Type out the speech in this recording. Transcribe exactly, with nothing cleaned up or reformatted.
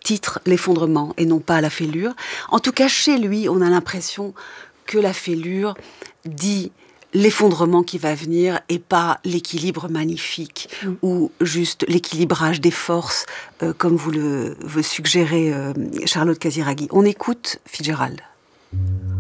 titre l'effondrement et non pas la fêlure. En tout cas, chez lui, on a l'impression que la fêlure dit l'effondrement qui va venir et pas l'équilibre magnifique mmh. ou juste l'équilibrage des forces, euh, comme vous le vous suggérez, euh, Charlotte Casiraghi. On écoute Fitzgerald.